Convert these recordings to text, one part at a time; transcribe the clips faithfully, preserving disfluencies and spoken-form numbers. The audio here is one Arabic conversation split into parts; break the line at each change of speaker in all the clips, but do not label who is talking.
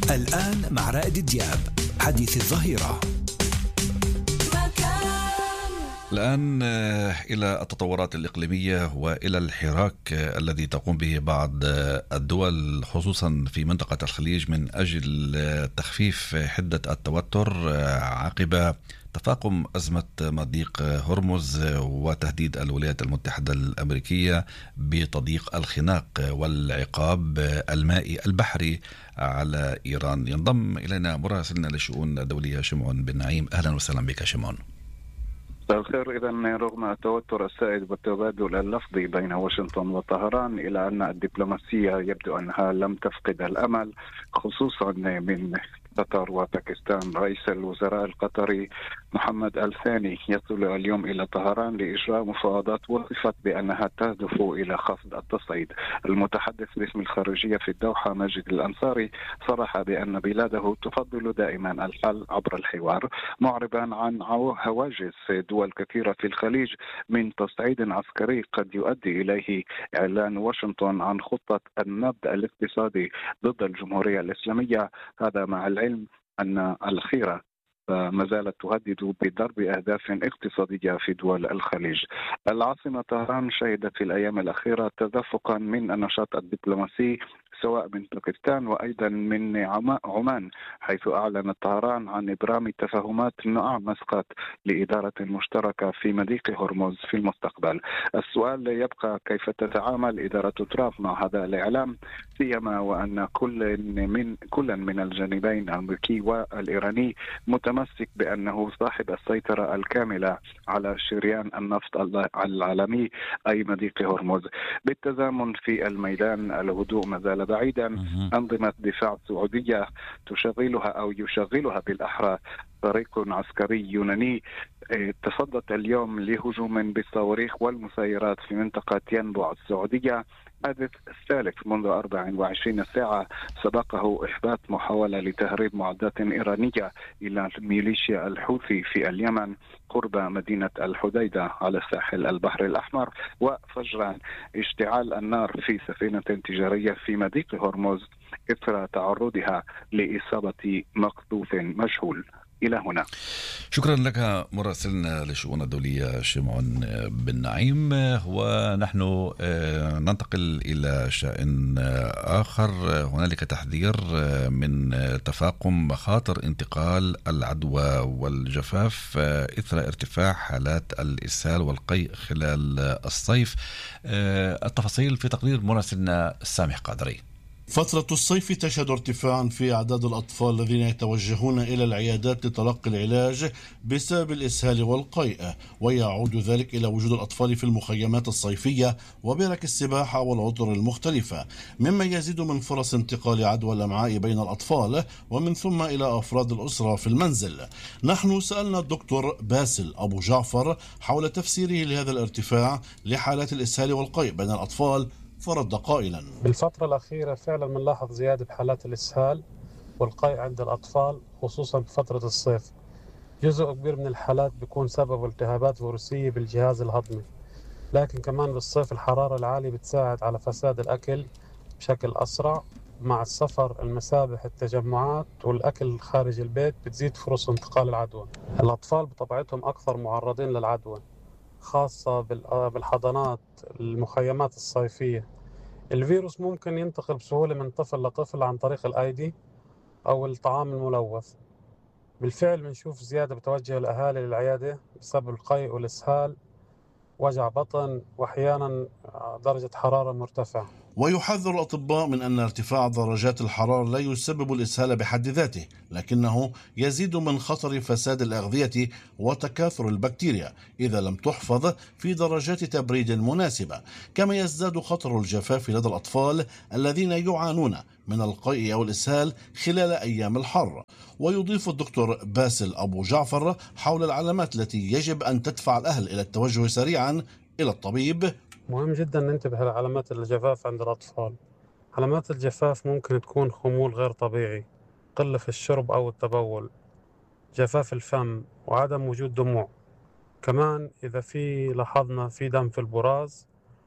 الآن مع رائد دياب حديث الظهيرة.
الآن إلى التطورات الإقليمية وإلى الحراك الذي تقوم به بعض الدول خصوصا في منطقة الخليج من أجل تخفيف حدة التوتر عقب تفاقم أزمة مضيق هرمز وتهديد الولايات المتحدة الأمريكية بتضييق الخناق والعقاب المائي البحري على إيران. ينضم إلينا مراسلنا للشؤون الدولية شمعون بن نعيم. أهلا وسهلا بك شمعون.
الخير. إذا رغم التوتر السائد والتبادل اللفظي بين واشنطن وطهران، إلى أن الدبلوماسية يبدو أنها لم تفقد الأمل، خصوصا من قطر وباكستان. رئيس الوزراء القطري محمد الثاني يصل اليوم إلى طهران لإجراء مفاوضات وصفت بأنها تهدف إلى خفض التصعيد. المتحدث باسم الخارجية في الدوحة ماجد الأنصاري صرح بأن بلاده تفضل دائما الحل عبر الحوار، معربا عن هواجس دول كثيرة في الخليج من تصعيد عسكري قد يؤدي إليه إعلان واشنطن عن خطة النبض الاقتصادي ضد الجمهورية الإسلامية. هذا مع العلم أن الخيرة ما زالت تهدد بضرب أهداف اقتصادية في دول الخليج. العاصمة طهران شهدت في الأيام الأخيرة تدفقا من النشاط الدبلوماسي سواء من باكستان وأيضا من عمان، حيث أعلنت طهران عن إبرام تفاهمات مع مسقط لإدارة مشتركة في مضيق هرمز في المستقبل. السؤال يبقى كيف تتعامل إدارة ترامب مع هذا الإعلام، سيما وأن كل من كل من الجانبين الأمريكي والإيراني متمسك بأنه صاحب السيطرة الكاملة على شريان النفط العالمي أي مضيق هرمز. بالتزامن في الميدان الهدوء ما زال بعيدا. أنظمة دفاع سعودية تشغلها أو يشغلها بالأحرى فريق عسكري يوناني تصدت اليوم لهجوم بالصواريخ والمسيرات في منطقة ينبع السعودية، حدث الثالث منذ أربع وعشرين ساعة. سبقه إحباط محاولة لتهريب معدات إيرانية إلى ميليشيا الحوثي في اليمن قرب مدينة الحديدة على ساحل البحر الأحمر، وفجرا اشتعال النار في سفينة تجارية في مضيق هرمز إثر تعرضها لإصابة مقذوف مجهول. إلى هنا.
شكرا لك مراسلنا للشؤون الدولية شمعون بن نعيم. ونحن ننتقل إلى شأن آخر. هنالك تحذير من تفاقم مخاطر انتقال العدوى والجفاف إثر ارتفاع حالات الإسهال والقيء خلال الصيف. التفاصيل في تقرير مراسلنا سامح قادري.
فترة الصيف تشهد ارتفاعا في أعداد الأطفال الذين يتوجهون إلى العيادات لتلقي العلاج بسبب الإسهال والقيء، ويعود ذلك إلى وجود الأطفال في المخيمات الصيفية وبرك السباحة والعطر المختلفة، مما يزيد من فرص انتقال عدوى الأمعاء بين الأطفال ومن ثم إلى أفراد الأسرة في المنزل. نحن سألنا الدكتور باسل أبو جعفر حول تفسيره لهذا الارتفاع لحالات الإسهال والقيء بين الأطفال، فرد قائلا:
بالفترة الأخيرة فعلا بنلاحظ زيادة بحالات الإسهال والقيء عند الأطفال خصوصا بفترة الصيف. جزء كبير من الحالات بيكون سبب التهابات فيروسية بالجهاز الهضمي، لكن كمان بالصيف الحرارة العالية بتساعد على فساد الأكل بشكل أسرع. مع السفر، المسابح، التجمعات والأكل خارج البيت بتزيد فرص انتقال العدوى. الأطفال بطبيعتهم أكثر معرضين للعدوى، خاصة بالحضانات، المخيمات الصيفية. الفيروس ممكن ينتقل بسهولة من طفل لطفل عن طريق الأيدي أو الطعام الملوث. بالفعل بنشوف زيادة بتوجه الأهالي للعيادة بسبب القيء والإسهال، وجع بطن، وأحيانا درجة حرارة مرتفعة.
ويحذر الأطباء من أن ارتفاع درجات الحرارة لا يسبب الإسهال بحد ذاته، لكنه يزيد من خطر فساد الأغذية وتكاثر البكتيريا إذا لم تحفظ في درجات تبريد مناسبة، كما يزداد خطر الجفاف لدى الأطفال الذين يعانون من القيء أو الإسهال خلال أيام الحر. ويضيف الدكتور باسل أبو جعفر حول العلامات التي يجب أن تدفع الأهل إلى التوجه سريعا إلى الطبيب.
مهم جدا ننتبه لعلامات الجفاف عند الأطفال. علامات الجفاف ممكن تكون خمول غير طبيعي، قلة في الشرب أو التبول، جفاف الفم، وعدم وجود دموع. كمان إذا في لاحظنا في دم في البراز،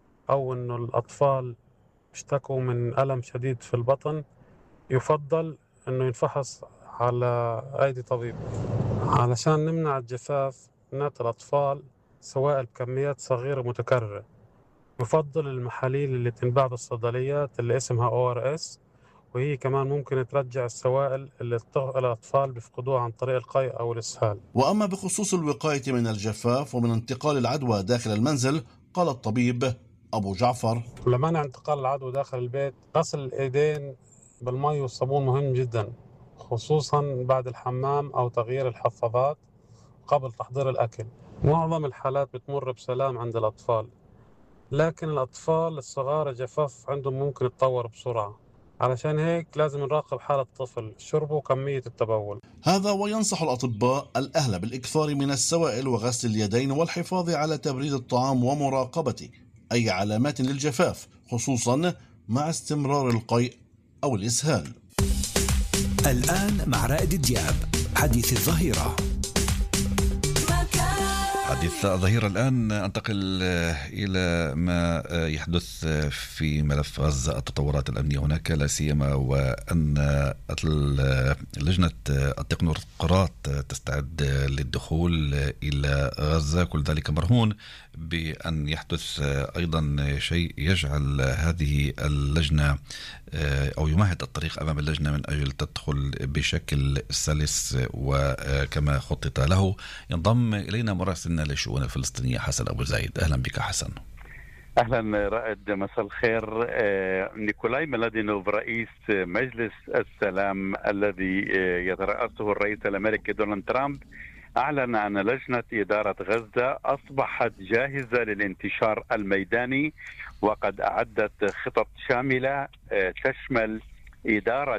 أو إنه الأطفال اشتكوا من ألم شديد في البطن، يفضل أنه ينفحص على أيدي طبيب علشان نمنع الجفاف من الأطفال، سواء بكميات صغيرة متكررة. بفضل المحاليل اللي تنباع بالصيدليات اللي اسمها أو آر إس، وهي كمان ممكن ترجع السوائل اللي الأطفال بيفقدوها عن طريق القيء أو الإسهال.
وأما بخصوص الوقاية من الجفاف ومن انتقال العدوى داخل المنزل، قال الطبيب أبو جعفر:
لمنع انتقال العدوى داخل البيت، غسل الإيدين بالمي والصابون مهم جدا، خصوصا بعد الحمام أو تغيير الحفاضات قبل تحضير الأكل. معظم الحالات بتمر بسلام عند الأطفال، لكن الأطفال الصغار الجفاف عندهم ممكن يتطور بسرعة، علشان هيك لازم نراقب حالة الطفل، شربه وكمية التبول.
هذا وينصح الأطباء الأهل بالإكثار من السوائل وغسل اليدين والحفاظ على تبريد الطعام ومراقبة أي علامات للجفاف، خصوصا مع استمرار القيء أو الإسهال.
الآن مع رائد دياب، حديث الظهيرة.
حديث الظهيرة الآن انتقل إلى ما يحدث في ملف غزة، التطورات الأمنية هناك، لا سيما وأن لجنة التكنوقراط تستعد للدخول إلى غزة. كل ذلك مرهون بأن يحدث أيضا شيء يجعل هذه اللجنة أو يمهد الطريق أمام اللجنة من أجل تدخل بشكل سلس وكما خطط له. ينضم إلينا مراسلنا للشؤون الفلسطينية حسن أبو زايد. أهلا بك حسن.
أهلا رائد، مساء الخير. نيكولاي ميلادينوف رئيس مجلس السلام الذي يترأسه الرئيس الأمريكي دونالد ترامب أعلن أن لجنة إدارة غزة أصبحت جاهزة للانتشار الميداني، وقد أعدت خطط شاملة تشمل إدارة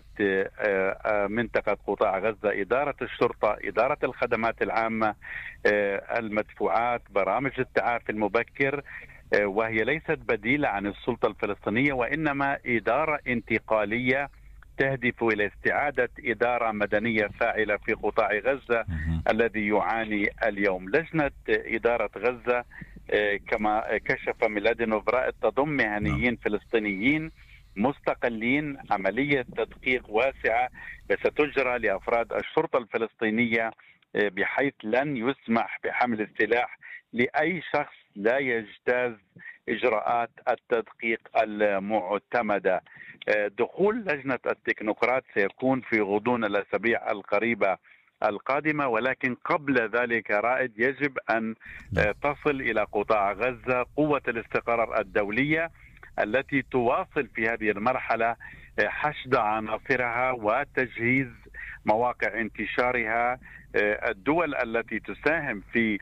منطقة قطاع غزة، إدارة الشرطة، إدارة الخدمات العامة، المدفوعات، برامج التعافي المبكر، وهي ليست بديلة عن السلطة الفلسطينية وإنما إدارة انتقالية تهدف إلى استعادة إدارة مدنية فاعلة في قطاع غزة الذي يعاني اليوم. لجنة إدارة غزة كما كشف ميلادينوف رائد تضم مهنيين فلسطينيين مستقلين، عملية تدقيق واسعة ستجرى لأفراد الشرطة الفلسطينية بحيث لن يسمح بحمل السلاح لأي شخص لا يجتاز إجراءات التدقيق المعتمدة. دخول لجنة التكنوقراط سيكون في غضون الأسابيع القريبة القادمة، ولكن قبل ذلك رائد يجب أن تصل إلى قطاع غزة قوة الاستقرار الدولية التي تواصل في هذه المرحلة حشد عناصرها وتجهيز مواقع انتشارها. الدول التي تساهم في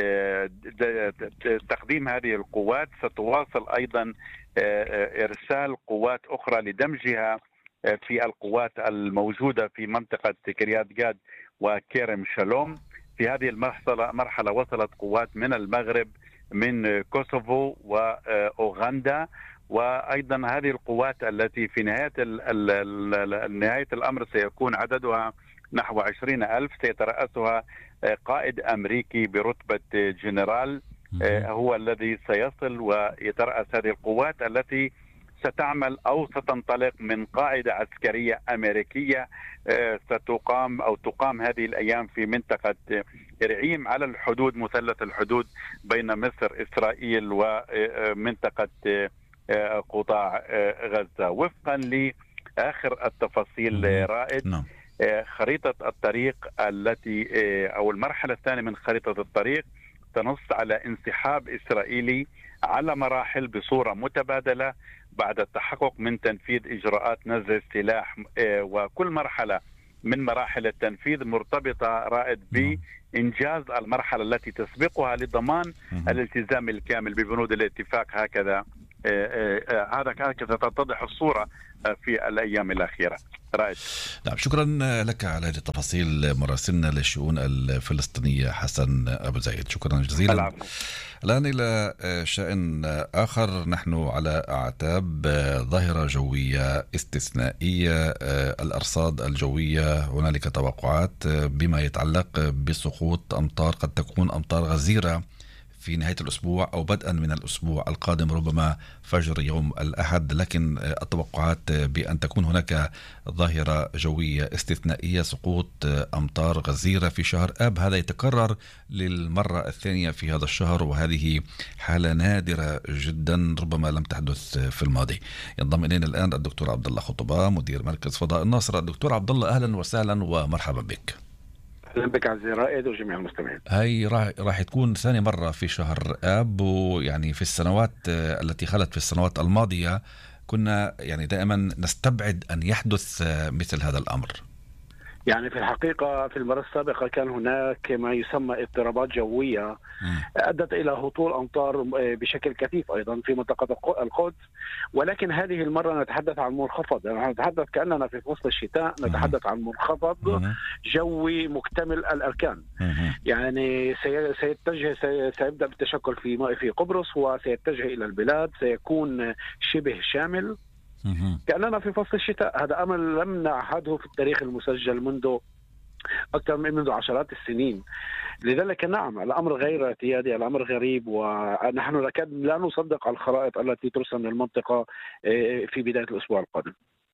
تقديم هذه القوات ستواصل أيضا إرسال قوات أخرى لدمجها في القوات الموجودة في منطقة كريات جاد وكرم شالوم. في هذه المرحلة مرحلة وصلت قوات من المغرب، من كوسوفو وأوغندا، وأيضا هذه القوات التي في نهاية نهاية الأمر سيكون عددها نحو عشرين ألف سيترأسها قائد أمريكي برتبة جنرال، هو الذي سيصل ويترأس هذه القوات التي ستعمل أو ستنطلق من قاعدة عسكرية أمريكية ستقام أو تقام هذه الأيام في منطقة رعيم على الحدود، مثلث الحدود بين مصر إسرائيل ومنطقة قطاع غزة. وفقا لآخر التفاصيل رائد، خريطة الطريق التي أو المرحلة الثانية من خريطة الطريق تنص على انسحاب إسرائيلي على مراحل بصورة متبادلة بعد التحقق من تنفيذ إجراءات نزع السلاح، وكل مرحلة من مراحل التنفيذ مرتبطة رائد بإنجاز المرحلة التي تسبقها لضمان الالتزام الكامل ببنود الاتفاق. هكذا هذا هكذا تتضح الصورة في الأيام الأخيرة. رائد.
نعم، شكرا لك على هذه التفاصيل مراسلنا للشؤون الفلسطينية حسن أبو زايد، شكرا جزيلا. العفو. الآن إلى شأن آخر، نحن على أعتاب ظاهرة جوية استثنائية، الأرصاد الجوية هنالك توقعات بما يتعلق بسقوط أمطار، قد تكون أمطار غزيرة في نهاية الأسبوع أو بدءا من الأسبوع القادم، ربما فجر يوم الأحد، لكن التوقعات بأن تكون هناك ظاهرة جوية استثنائية، سقوط أمطار غزيرة في شهر آب. هذا يتكرر للمرة الثانية في هذا الشهر، وهذه حالة نادرة جدا ربما لم تحدث في الماضي. ينضم إلينا الآن الدكتور عبد الله خطبة، مدير مركز فضاء الناصر. الدكتور عبد الله، أهلا وسهلا ومرحبا بك.
اهلا بك عزيزي رائد وجميع المستمعين.
هاي راح راح تكون ثاني مرة في شهر آب، ويعني في السنوات التي خلت في السنوات الماضية كنا يعني دائما نستبعد أن يحدث مثل هذا الأمر.
يعني في الحقيقة في المرة السابقة كان هناك ما يسمى اضطرابات جوية أدت إلى هطول أمطار بشكل كثيف أيضا في منطقة القدس، ولكن هذه المرة نتحدث عن منخفض، يعني نتحدث كأننا في فصل الشتاء، نتحدث عن منخفض جوي مكتمل الأركان. يعني سيتجه سيبدأ بالتشكل في في قبرص وسيتجه إلى البلاد، سيكون شبه شامل كأننا في فصل الشتاء. هذا أمر لم نعهده في التاريخ المسجل منذ أكثر من منذ عشرات السنين. لذلك نعم الأمر غير اعتيادي، الأمر غريب، ونحن نكاد لا نصدق الخرائط التي ترسم للمنطقة في بداية الأسبوع القادم.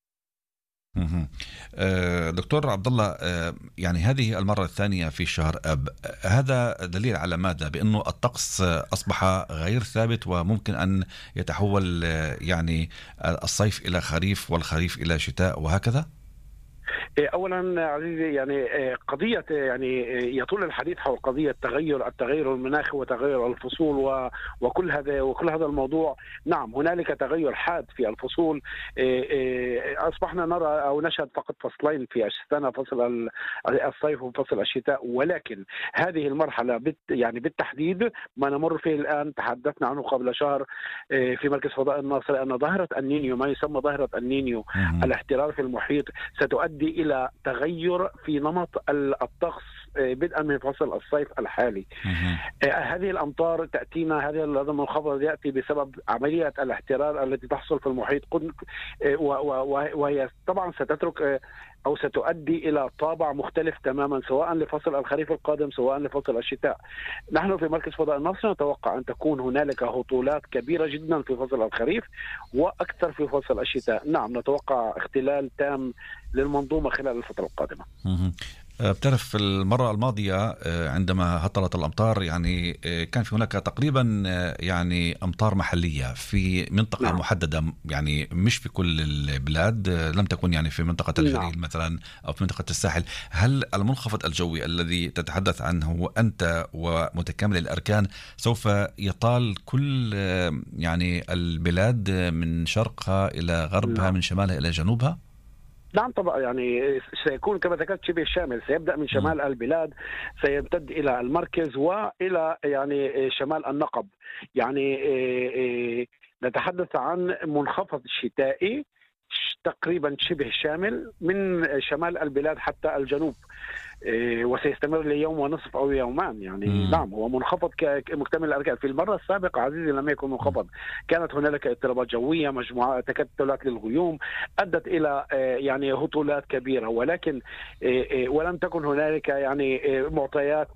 دكتور عبد الله، يعني هذه المرة الثانية في شهر آب، هذا دليل على ماذا؟ بأنه الطقس أصبح غير ثابت وممكن أن يتحول يعني الصيف إلى خريف والخريف إلى شتاء وهكذا؟
اولا عزيزي، يعني قضيه يعني يطول الحديث حول قضيه تغير التغير المناخي وتغير الفصول وكل هذا وكل هذا الموضوع. نعم هنالك تغير حاد في الفصول، اصبحنا نرى او نشهد فقط فصلين في السنه، فصل الصيف وفصل الشتاء، ولكن هذه المرحله يعني بالتحديد ما نمر فيه الان تحدثنا عنه قبل شهر في مركز فضاء الناصر، ان ظاهره النينيو، ما يسمى ظاهره النينيو، الاحترار في المحيط، ستؤدي إلى تغير في نمط الطقس بدءا من فصل الصيف الحالي. هذه الأمطار تأتينا، هذا المنخفض يأتي بسبب عملية الاحترار التي تحصل في المحيط، وهي طبعا ستترك أو ستؤدي إلى طابع مختلف تماما سواء لفصل الخريف القادم سواء لفصل الشتاء. نحن في مركز فضاء الناصر نتوقع أن تكون هنالك هطولات كبيرة جدا في فصل الخريف وأكثر في فصل الشتاء. نعم نتوقع اختلال تام للمنظومة خلال الفترة القادمة.
بتعرف المرة الماضية عندما هطلت الأمطار يعني كان في هناك تقريبا يعني أمطار محلية في منطقة نعم. محددة، يعني مش في كل البلاد، لم تكن يعني في منطقة الجليل نعم. مثلا أو في منطقة الساحل. هل المنخفض الجوي الذي تتحدث عنه أنت ومتكامل الأركان سوف يطال كل يعني البلاد من شرقها إلى غربها نعم. من شمالها إلى جنوبها؟
نعم طبعا، يعني سيكون كما ذكرت شبه شامل، سيبدأ من شمال البلاد، سيمتد إلى المركز وإلى يعني شمال النقب. يعني نتحدث عن منخفض شتائي تقريبا شبه شامل من شمال البلاد حتى الجنوب، وسيستمر ليوم ونصف أو يومان. يعني مم. نعم هو منخفض كمكتمل الأركان. في المرة السابقة عزيزي لم يكن منخفض، كانت هنالك اضطرابات جوية، مجموعة تكتلات للغيوم أدت إلى يعني هطولات كبيرة، ولكن ولم تكن هنالك يعني معطيات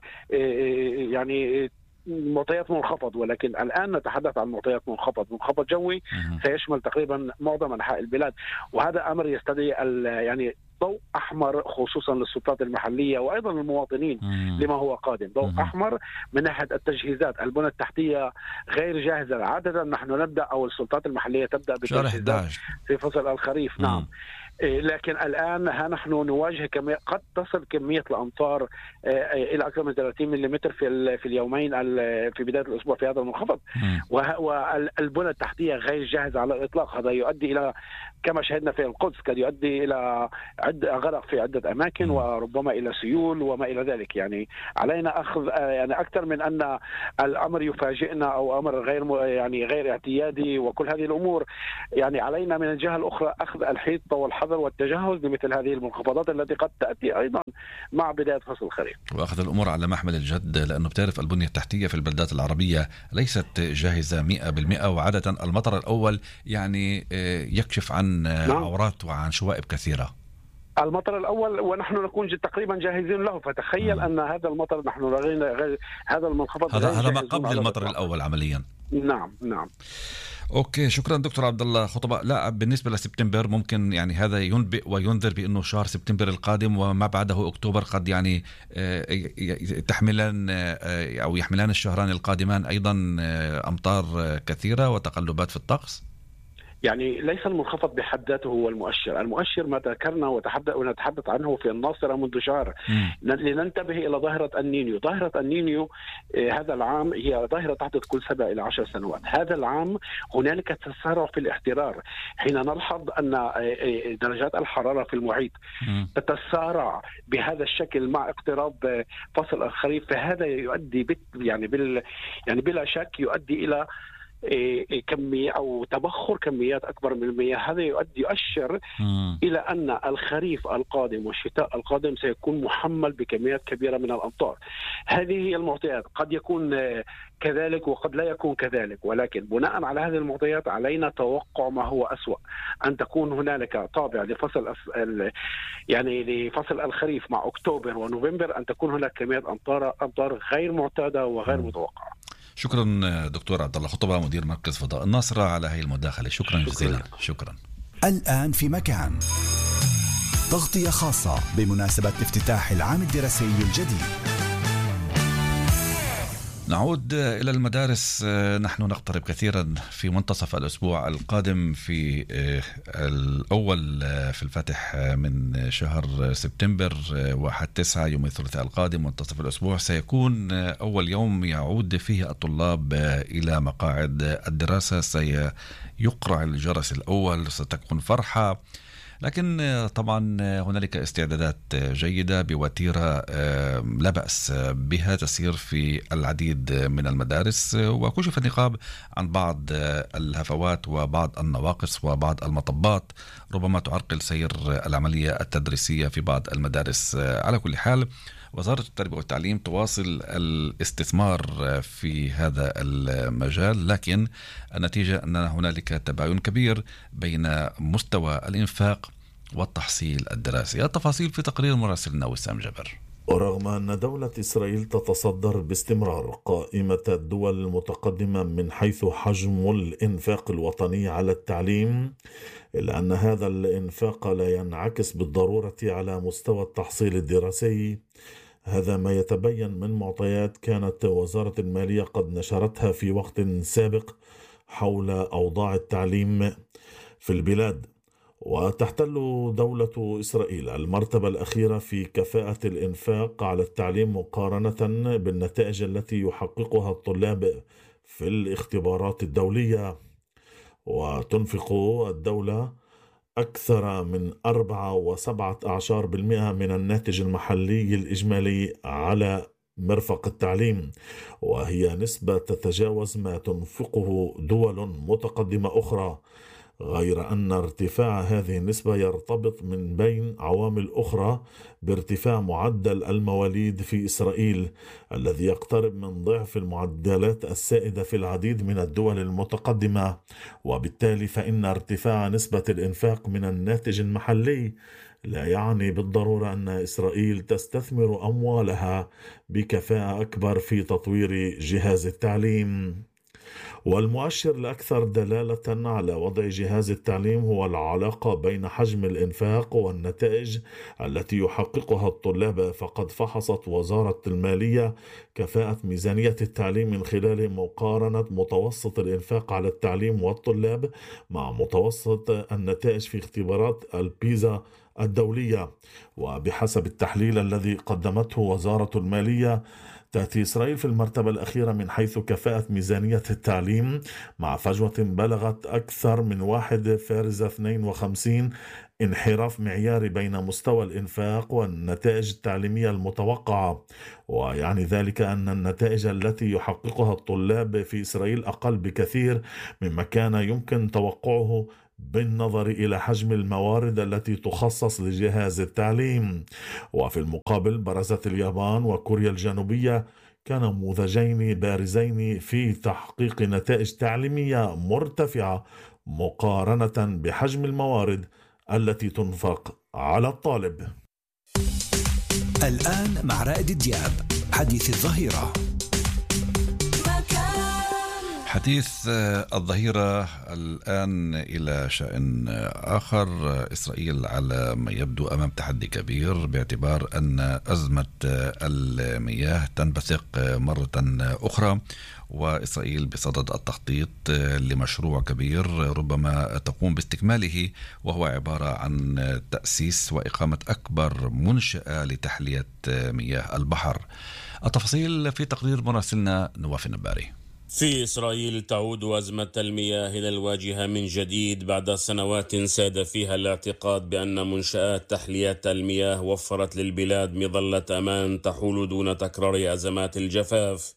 يعني معطيات منخفض. ولكن الآن نتحدث عن معطيات منخفض، منخفض جوي سيشمل تقريبا معظم أنحاء البلاد، وهذا أمر يستدعي يعني ضوء أحمر خصوصا للسلطات المحلية وأيضا المواطنين مم. لما هو قادم. ضوء مم. أحمر من ناحية التجهيزات، البنى التحتية غير جاهزة. عادة نحن نبدأ أو السلطات المحلية تبدأ بالتجهيزات في فصل الخريف مم. نعم، لكن الآن ها نحن نواجه كمية قد تصل كمية الأمطار إلى أكثر من ثلاثين ملم في في اليومين في بداية الأسبوع في هذا المنخفض، والبنى التحتية غير جاهزة على الإطلاق. هذا يؤدي إلى كما شهدنا في القدس قد يؤدي إلى عدة غرق في عدة أماكن وربما إلى سيول وما إلى ذلك. يعني علينا أخذ يعني أكثر من أن الأمر يفاجئنا أو أمر غير يعني غير اعتيادي وكل هذه الأمور، يعني علينا من الجهة الأخرى أخذ الحيطة والحذر والتجهز لمثل هذه المنخفضات التي قد تأتي أيضا مع بداية فصل الخريف،
وأخذ الأمور على محمل الجد، لأنه بتعرف البنية التحتية في البلدات العربية ليست جاهزة مئة بالمئة، وعادة المطر الأول يعني يكشف عن عورات وعن شوائب كثيرة.
المطر الأول ونحن نكون تقريبا جاهزين له، فتخيل م. أن هذا المطر نحن غير هذا المنخفض
هذا هذا ما قبل المطر الأول عمليا.
نعم نعم.
اوكي، شكرا دكتور عبد الله خطبة. لا، بالنسبه لسبتمبر ممكن يعني هذا ينبئ وينذر بانه شهر سبتمبر القادم وما بعده اكتوبر قد يعني تحملان او يحملان الشهران القادمان ايضا امطار كثيره وتقلبات في الطقس.
يعني ليس المنخفض بحد ذاته هو المؤشر، المؤشر ما ذكرنا ونتحدث عنه في الناصرة منذ شهر. لننتبه إلى ظاهرة النينيو. ظاهرة النينيو هذا العام هي ظاهرة تحدث كل سبع إلى عشر سنوات. هذا العام هنالك تسارع في الاحترار، حين نلحظ أن درجات الحرارة في المحيط تتسارع بهذا الشكل مع اقتراب فصل الخريف، فهذا يؤدي يعني بال يعني بلا شك يؤدي إلى كمية أو تبخر كميات أكبر من المياه. هذا يؤدي يؤشر مم. إلى أن الخريف القادم والشتاء القادم سيكون محمل بكميات كبيرة من الأمطار. هذه هي المعطيات، قد يكون كذلك وقد لا يكون كذلك، ولكن بناء على هذه المعطيات علينا توقع ما هو أسوأ، أن تكون هنالك طابع لفصل يعني لفصل الخريف مع أكتوبر ونوفمبر، أن تكون هناك كميات أمطار أمطار غير معتادة وغير متوقعة.
شكرا دكتور عبد الله خطبة مدير مركز فضاء الناصرة على هذه المداخلة. شكرا, شكرا جزيلا. شكرا.
الآن في مكان تغطية خاصة بمناسبة افتتاح العام الدراسي الجديد.
نعود إلى المدارس. نحن نقترب كثيرا في منتصف الأسبوع القادم في الأول في الفاتح من شهر سبتمبر واحد تسعة يوم الثلاثاء القادم منتصف الأسبوع سيكون أول يوم يعود فيه الطلاب إلى مقاعد الدراسة. سيقرع الجرس الأول، ستكون فرحة، لكن طبعا هنالك استعدادات جيدة بوتيرة لا بأس بها تسير في العديد من المدارس، وكشف النقاب عن بعض الهفوات وبعض النواقص وبعض المطبات ربما تعرقل سير العملية التدريسية في بعض المدارس. على كل حال وزارة التربية والتعليم تواصل الاستثمار في هذا المجال، لكن النتيجة أن هنالك تباين كبير بين مستوى الإنفاق والتحصيل الدراسي. التفاصيل في تقرير مراسلنا وسام جبر.
ورغم أن دولة إسرائيل تتصدر باستمرار قائمة الدول المتقدمة من حيث حجم الإنفاق الوطني على التعليم، إلا أن هذا الإنفاق لا ينعكس بالضرورة على مستوى التحصيل الدراسي. هذا ما يتبين من معطيات كانت وزارة المالية قد نشرتها في وقت سابق حول أوضاع التعليم في البلاد. وتحتل دولة إسرائيل المرتبة الأخيرة في كفاءة الإنفاق على التعليم مقارنة بالنتائج التي يحققها الطلاب في الاختبارات الدولية. وتنفق الدولة أكثر من أربعة وسبعة عشر بالمئة من الناتج المحلي الإجمالي على مرفق التعليم، وهي نسبة تتجاوز ما تنفقه دول متقدمة أخرى، غير أن ارتفاع هذه النسبة يرتبط من بين عوامل أخرى بارتفاع معدل المواليد في إسرائيل الذي يقترب من ضعف المعدلات السائدة في العديد من الدول المتقدمة، وبالتالي فإن ارتفاع نسبة الإنفاق من الناتج المحلي لا يعني بالضرورة أن إسرائيل تستثمر أموالها بكفاءة أكبر في تطوير جهاز التعليم. والمؤشر الأكثر دلالة على وضع جهاز التعليم هو العلاقة بين حجم الإنفاق والنتائج التي يحققها الطلاب، فقد فحصت وزارة المالية كفاءة ميزانية التعليم من خلال مقارنة متوسط الإنفاق على التعليم والطلاب مع متوسط النتائج في اختبارات البيزا الدولية. وبحسب التحليل الذي قدمته وزارة المالية، تأتي إسرائيل في المرتبة الأخيرة من حيث كفاءة ميزانية التعليم مع فجوة بلغت أكثر من واحد فاصلة اثنين وخمسين انحراف معياري بين مستوى الإنفاق والنتائج التعليمية المتوقعة. ويعني ذلك أن النتائج التي يحققها الطلاب في إسرائيل أقل بكثير مما كان يمكن توقعه بالنظر إلى حجم الموارد التي تخصص لجهاز التعليم. وفي المقابل برزت اليابان وكوريا الجنوبية كنموذجين بارزين في تحقيق نتائج تعليمية مرتفعة مقارنة بحجم الموارد التي تنفق على الطالب.
الآن مع رائد دياب حديث الظهيرة.
حديث الظهيرة الآن إلى شأن آخر. إسرائيل على ما يبدو أمام تحدي كبير باعتبار أن أزمة المياه تنبثق مرة أخرى، وإسرائيل بصدد التخطيط لمشروع كبير ربما تقوم باستكماله، وهو عبارة عن تأسيس وإقامة أكبر منشأة لتحلية مياه البحر. التفاصيل في تقرير مراسلنا نواف النباري.
في إسرائيل تعود أزمة المياه إلى الواجهة من جديد بعد سنوات ساد فيها الاعتقاد بأن منشآت تحلية المياه وفرت للبلاد مظلة أمان تحول دون تكرار أزمات الجفاف.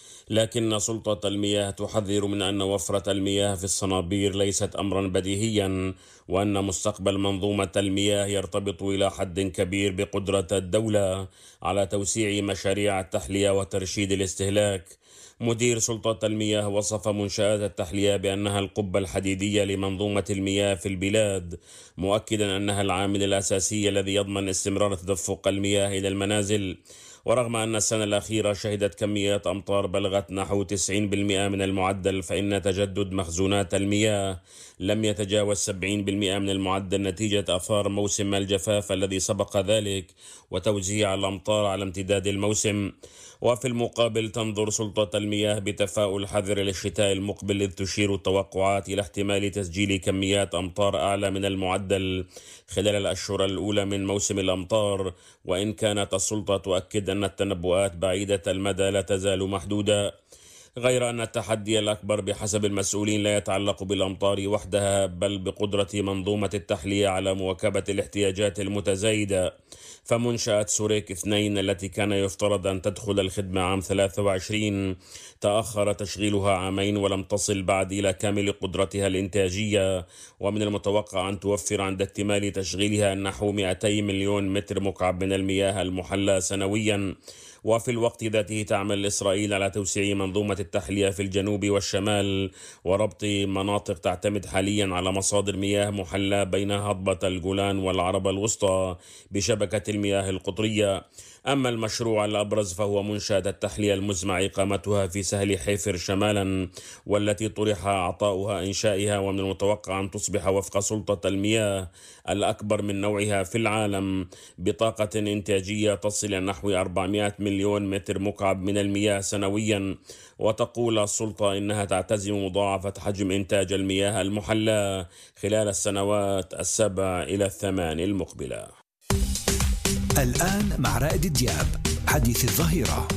لكن سلطة المياه تحذر من أن وفرة المياه في الصنابير ليست أمرا بديهيا، وأن مستقبل منظومة المياه يرتبط إلى حد كبير بقدرة الدولة على توسيع مشاريع التحلية وترشيد الاستهلاك. مدير سلطة المياه وصف منشآت التحلية بأنها القبة الحديدية لمنظومة المياه في البلاد، مؤكدا أنها العامل الأساسي الذي يضمن استمرار تدفق المياه إلى المنازل. ورغم أن السنة الأخيرة شهدت كميات أمطار بلغت نحو تسعين بالمئة من المعدل، فإن تجدد مخزونات المياه لم يتجاوز سبعين بالمئة من المعدل نتيجة آثار موسم الجفاف الذي سبق ذلك وتوزيع الأمطار على امتداد الموسم. وفي المقابل تنظر سلطة المياه بتفاؤل حذر للشتاء المقبل، إذ تشير التوقعات إلى احتمال تسجيل كميات أمطار أعلى من المعدل خلال الأشهر الأولى من موسم الأمطار، وإن كانت السلطة تؤكد أن التنبؤات بعيدة المدى لا تزال محدودة. غير أن التحدي الأكبر بحسب المسؤولين لا يتعلق بالأمطار وحدها، بل بقدرة منظومة التحلية على مواكبة الاحتياجات المتزايدة. فمنشأة سوريك اثنين التي كان يفترض أن تدخل الخدمة عام ثلاثة وعشرين تأخر تشغيلها عامين ولم تصل بعد إلى كامل قدرتها الإنتاجية، ومن المتوقع أن توفر عند اكتمال تشغيلها نحو مئتي مليون متر مكعب من المياه المحلى سنويا. وفي الوقت ذاته تعمل إسرائيل على توسيع منظومة التحلية في الجنوب والشمال وربط مناطق تعتمد حاليا على مصادر مياه محلى بين هضبة الجولان والعربة الوسطى بشبكة المياه القطرية. أما المشروع الأبرز فهو منشأة التحلية المزمع إقامتها في سهل حيفر شمالا، والتي طرح عطاؤها إنشائها، ومن المتوقع أن تصبح وفق سلطة المياه الأكبر من نوعها في العالم بطاقة إنتاجية تصل إلى نحو أربعمئة مليون متر مكعب من المياه سنويا. وتقول السلطة إنها تعتزم مضاعفة حجم إنتاج المياه المحلى خلال السنوات السبع إلى الثمان المقبلة.
الآن مع رائد دياب حديث الظهيرة.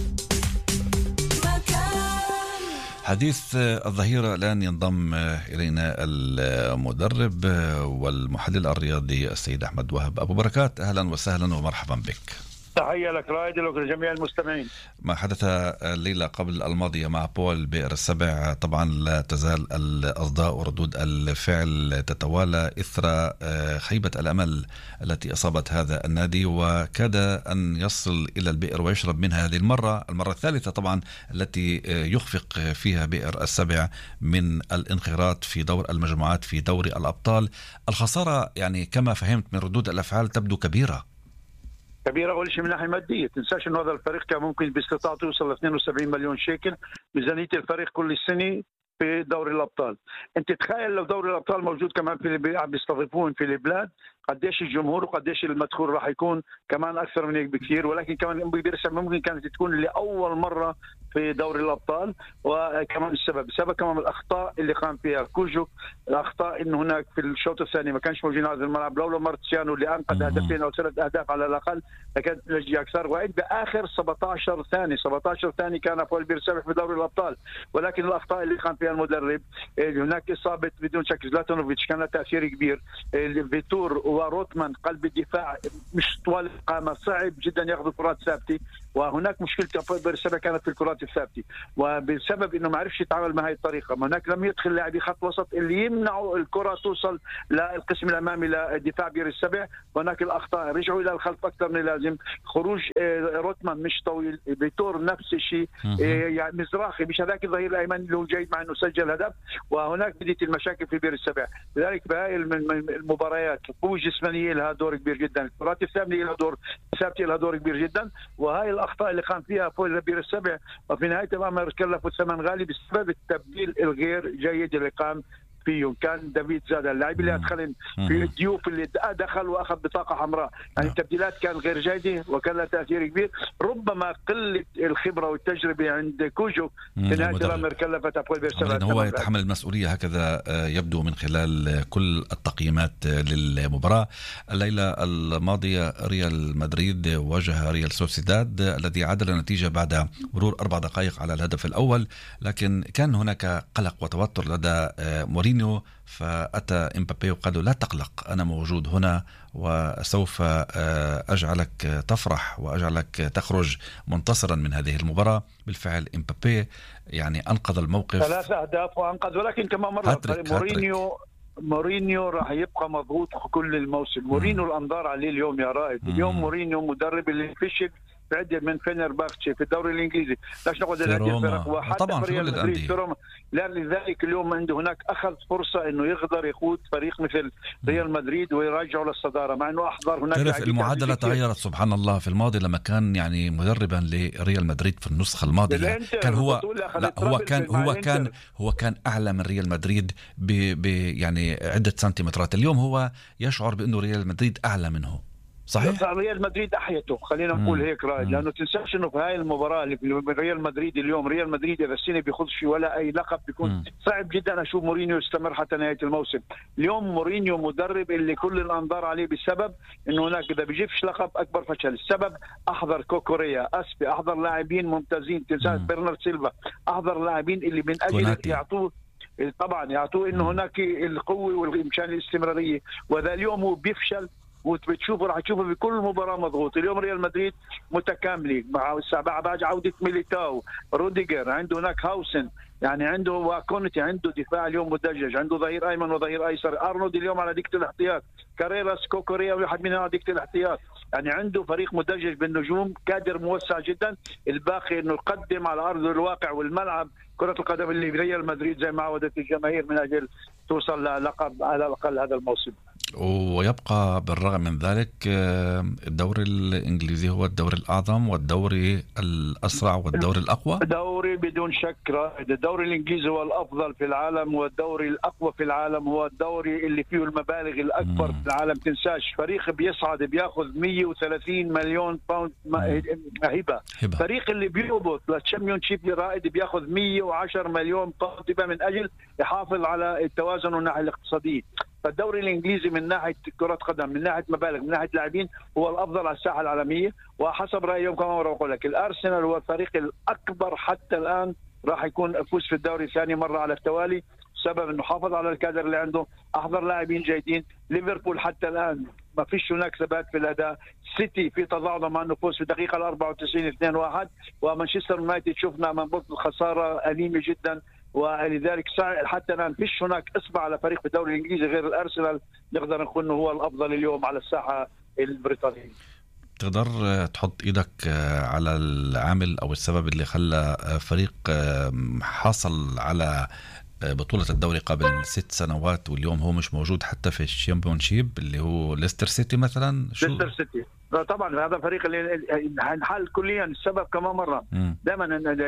حديث الظهيرة الآن ينضم إلينا المدرب والمحلل الرياضي السيد أحمد وهب أبو بركات. أهلا وسهلا ومرحبا بك.
تحية لك رائد ولك لجميع المستمعين.
ما حدث الليلة قبل الماضية مع بول بئر السبع طبعا لا تزال الأصداء وردود الفعل تتوالى إثر خيبة الأمل التي أصابت هذا النادي، وكاد أن يصل إلى البئر ويشرب منها هذه المرة المرة الثالثة طبعا التي يخفق فيها بئر السبع من الانخراط في دور المجموعات في دوري الأبطال. الخسارة يعني كما فهمت من ردود الأفعال تبدو كبيرة
كبيرة أول شيء من ناحية مادية. تنساش إنه هذا الفريق كان ممكن باستطاعته يوصل ل اثنين وسبعين مليون شيكل ميزانية الفريق كل سنة في دوري الأبطال. أنت تخيل لو دوري الأبطال موجود كمان في عم بيستضيفون في البلاد، قديش الجمهور وقديش المدخول راح يكون كمان أكثر من هيك بكثير. ولكن كمان بيرسم ممكن كانت تكون لأول مرة في دوري الأبطال. وكمان السبب السبب كمان الأخطاء اللي قام فيها كوجو، الأخطاء إنه هناك في الشوط الثاني ما كانش موجودين على الملعب، لولا مارتشيانو اللي أنقذ هدفين أو ثلاث أهداف على الأقل لكانت نتيجة أكثر. وعند بآخر سبعة عشر ثانية سبعة عشر ثانية كان بول بئر السبع في دوري الأبطال. ولكن الأخطاء اللي قام فيها المدرب، هناك إصابة بدون شك زلاتانوفيتش كان لها تأثير كبير. فيتور وروتمان قلب الدفاع مش طوال القامة، صعب جدا ياخذوا كرات ثابتة. وهناك مشكله ابويل بئر السبع كانت في الكرات الثابته، وبسبب انه ما عرفش يتعامل مع هذه الطريقه. هناك لم يدخل لاعبي خط وسط اللي يمنعوا الكره توصل للقسم الامامي لدفاع بئر السبع. وهناك الاخطاء رجعوا الى الخلف اكثر من اللازم، خروج روتمان مش طويل، بيتور نفس الشيء، يعني مزراخي مش هذاك الظهير الايمن اللي هو جيد مع انه سجل هدف، وهناك بدت المشاكل في بئر السبع. لذلك بهاي المباريات القوه الجسمانيه لها دور كبير جدا، الكرات الثابته لها دور ثابته لها دور كبير جدا، وهي الاخطاء اللي قام فيها فوز بئر السبع، وفي نهايه الامر كلفوا الثمن غالي بسبب التبديل الغير جيد اللي قام فيه. كان دافيد زادا اللاعب اللي ادخل في الضيوف اللي دخل واخذ بطاقه حمراء، يعني التبديلات كانت غير جيده وكان لها تاثير كبير. ربما قله الخبره والتجربه عند كوجو في نهايه الامر كلفت ابويل بئر السبع.
هو يتحمل المسؤوليه، هكذا يبدو من خلال كل التقييمات للمباراه. الليله الماضيه ريال مدريد واجه ريال سوسيداد الذي عادل النتيجه بعد مرور اربع دقائق على الهدف الاول، لكن كان هناك قلق وتوتر لدى مورينيو، فأتى إمبابي وقال له لا تقلق، أنا موجود هنا وسوف أجعلك تفرح وأجعلك تخرج منتصرا من هذه المباراة. بالفعل إمبابي يعني أنقذ الموقف،
ثلاث أهداف وأنقذ، ولكن كما مرة مورينيو مورينيو راح يبقى مضغوط كل الموسم. مورينيو الأنظار عليه اليوم يا رائد. اليوم مورينيو مدرب اللي فشل بعدة من فينرباختشي في الدوري الانجليزي، لاش نقعد نحكي الفرق وحتى ريال مدريد. لذلك اليوم عنده هناك اخذ فرصه انه يقدر يقود فريق مثل ريال مدريد ويرجعه للصداره، مع انه احضر هناك.
تعرف المعادله تغيرت سبحان الله. في الماضي لما كان يعني مدربا لريال مدريد في النسخه الماضيه كان هو لا هو كان هو كان هو كان اعلى من ريال مدريد ب يعني عده سنتيمترات. اليوم هو يشعر بانه ريال مدريد اعلى منه. صحيح.
ريال مدريد احيته، خلينا نقول هيك رايد، لانه تنساش انه في هاي المباراه اللي في ريال مدريد اليوم، ريال مدريد اذا السنه بياخذش ولا اي لقب بيكون مم. صعب جدا اشوف مورينيو يستمر حتى نهايه الموسم. اليوم مورينيو مدرب اللي كل الانظار عليه بسبب انه هناك اذا بيجيبش لقب اكبر فشل. السبب احضر كوكوريا، اسبي، احضر لاعبين ممتازين، تنساش برنارد سيلفا، احضر لاعبين اللي من اجل يعطوه طبعا يعطوه انه هناك القوه والامكان الاستمراريه، وذا اليوم هو بيفشل وبتشوفه راح تشوفه بكل مباراه مضغوط. اليوم ريال مدريد متكامله مع بعد عوده ميليتاو، روديجر، عنده هناك هاوسن، يعني عنده واكونتي، عنده دفاع اليوم مدجج، عنده ظهير ايمن وظهير ايسر، ارنولد اليوم على دكه الاحتياط، كاريراس، كوكوريا واحد منهم على دكه الاحتياط، يعني عنده فريق مدجج بالنجوم، كادر موسع جدا. الباقي انه يقدم على ارض الواقع والملعب كره القدم اللي ريال مدريد زي ما عودت الجماهير من اجل توصل للقب على الاقل هذا الموسم.
ويبقى بالرغم من ذلك الدوري الإنجليزي هو الدوري الأعظم والدوري الأسرع والدوري الأقوى.
دوري بدون شك، الدوري الإنجليزي هو الأفضل في العالم، والدوري الأقوى في العالم هو الدوري اللي فيه المبالغ الأكبر مم. في العالم. تنساش فريق بيصعد بياخذ مية وثلاثين مليون باوند هبة، فريق اللي بيهبط للتشامبيونشيب رائد بياخذ مية وعشرة مليون باوند هبة من أجل يحافظ على التوازن والناحية الاقتصادية. فالدوري الانجليزي من ناحيه كره قدم، من ناحيه مبالغ، من ناحيه لاعبين هو الافضل على الساحه العالميه. وحسب رايي اليوم كما بقول لك الارسنال هو الفريق الاكبر حتى الان راح يكون يفوز في الدوري ثاني مره على التوالي، بسبب انه حافظ على الكادر اللي عنده، احضر لاعبين جيدين. ليفربول حتى الان ما فيش هناك ثبات في الاداء. سيتي في تضاعف مع انه فوز في الدقيقه الأربعة وتسعين اثنين واحد، ومانشستر يونايتد شفنا من بطل خساره اليمه جدا. ولذلك حتى الان فيش هناك اصبع على فريق في الدوري الانجليزي غير الارسنال نقدر نقول انه هو الافضل اليوم على الساحه البريطانيه.
تقدر تحط ايدك على العامل او السبب اللي خلى فريق حصل على بطولة الدوري قبل ست سنوات واليوم هو مش موجود حتى في الشامبيونشيب اللي هو ليستر سيتي مثلا؟
شو؟ ليستر سيتي طبعا هذا فريق اللي هنحل كليا. السبب كمان مره دائما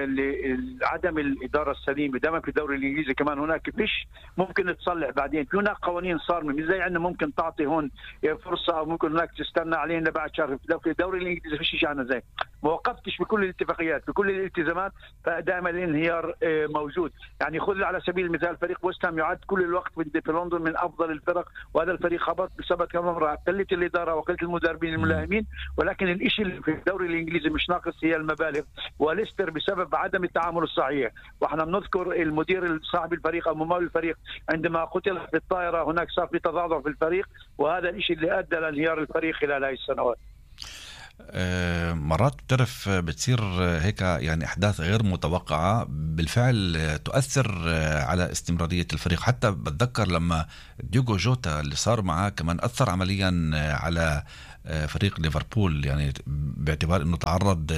عدم الاداره السليمه دائما في الدوري الانجليزي. كمان هناك فيش ممكن تصلح بعدين، في هناك قوانين صارمه مش زي عندنا ممكن تعطي هون فرصه او ممكن هناك تستنى علينا بعد شهر. في الدوري الانجليزي فيش شيء عنا زي ما وقفتش بكل الاتفاقيات بكل الالتزامات، فدائما الانهيار موجود. يعني خذ على سبيل المثال فريق ويست هام يعد كل الوقت في لندن من افضل الفرق، وهذا الفريق هبط بسبب كمان مره قله الاداره وقله المدربين الملائمين. ولكن الشيء اللي في الدوري الانجليزي مش ناقص هي المبالغ، وليستر بسبب عدم التعامل الصحيح. واحنا بنذكر المدير صاحب الفريق او ممول الفريق عندما قتل في الطائره هناك صار في تضاضع في الفريق، وهذا الشيء اللي ادى لانهيار الفريق خلال هذه السنوات.
مرات بتعرف بتصير هيك يعني أحداث غير متوقعة بالفعل تؤثر على استمرارية الفريق. حتى بتذكر لما ديوغو جوتا اللي صار معاه كمان أثر عمليا على فريق ليفربول، يعني باعتبار أنه تعرض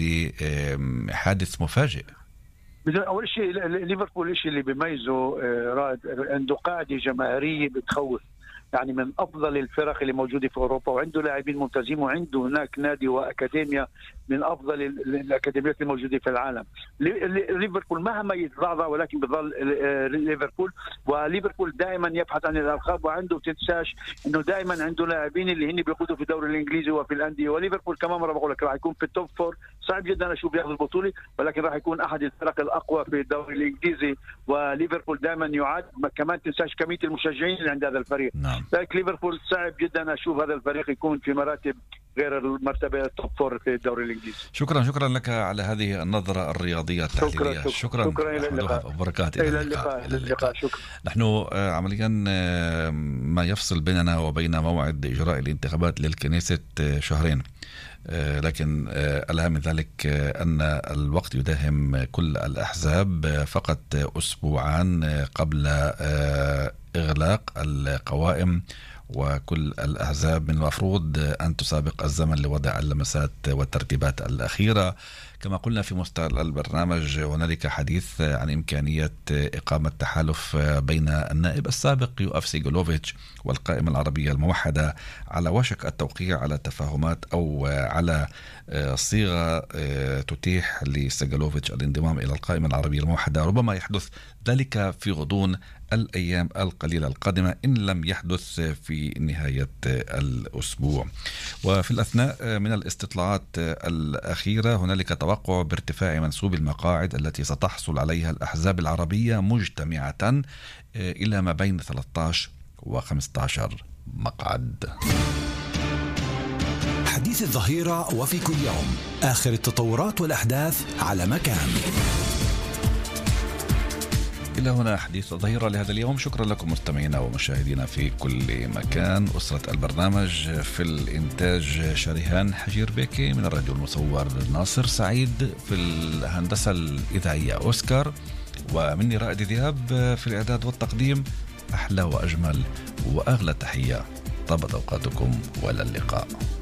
لحادث مفاجئ.
أول شيء ليفربول الشيء اللي بيميزه رائد عنده قاعدة جماهيرية بتخوف، يعني من أفضل الفرق اللي موجودة في أوروبا، وعنده لاعبين ممتازين، وعنده هناك نادي وأكاديميا من أفضل الأكاديميات الموجودة في العالم. ليفربول مهما يتضعضع ولكن بظل ليفربول، وليفربول دائما يبحث عن الألقاب، وعنده تنساش إنه دائما عنده لاعبين اللي هن بيقودوا في الدوري الإنجليزي وفي الأندية. وليفربول كمان مرة بقول لك راح يكون في التوب فور، صعب جدا أشوف ياخذ البطولة، ولكن راح يكون أحد الفرق الأقوى في الدوري الإنجليزي. وليفربول دائما يعد، كمان تنساش كمية المشجعين اللي عند هذا الفريق.
نعم.
لكن ليفربول صعب جدا اشوف هذا الفريق يكون في مراتب غير المرتبه التوب فور في الدوري الانجليزي.
شكرا شكرا لك على هذه النظره الرياضيه التحليليه.
شكرا
شكرا,
شكرا الى اللقاء
وبركات.
الى اللقاء الى اللقاء. شكرا.
نحن عمليا ما يفصل بيننا وبين موعد اجراء الانتخابات للكنيسة شهرين، لكن الأهم من ذلك أن الوقت يداهم كل الأحزاب فقط أسبوعان قبل إغلاق القوائم، وكل الأحزاب من المفروض أن تسابق الزمن لوضع اللمسات والترتيبات الأخيرة. كما قلنا في مستهل البرنامج هنالك حديث عن إمكانية إقامة تحالف بين النائب السابق يوآف سيغلوفيتش والقائمة العربية الموحدة على وشك التوقيع على تفاهمات أو على صيغة تتيح لسيغلوفيتش الانضمام إلى القائمة العربية الموحدة. ربما يحدث ذلك في غضون الأيام القليلة القادمة إن لم يحدث في نهاية الأسبوع. وفي الأثناء من الاستطلاعات الأخيرة هنالك توقع بارتفاع منسوب المقاعد التي ستحصل عليها الأحزاب العربية مجتمعة إلى ما بين ثلاثة عشر وخمسة عشر مقعد.
حديث الظهيرة وفي كل يوم آخر التطورات والأحداث على مكان.
إلى هنا حديث الظهيرة لهذا اليوم. شكرا لكم مستمعينا ومشاهدينا في كل مكان. أسرة البرنامج في الإنتاج شريهان حجير بيكي، من الراديو المصور ناصر سعيد، في الهندسة الإذاعية أوسكار، ومني رائد ذياب في الإعداد والتقديم. أحلى وأجمل وأغلى تحية، طابت أوقاتكم وإلى اللقاء.